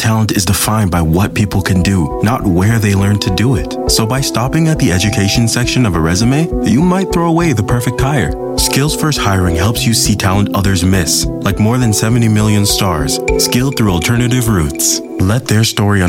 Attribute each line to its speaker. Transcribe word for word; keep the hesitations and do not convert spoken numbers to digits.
Speaker 1: talent is defined by what people can do, not where they learn to do it. So by stopping at the education section of a resume, you might throw away the perfect hire. Skills First Hiring helps you see talent others miss, like more than seventy million stars, skilled through alternative routes. Let their story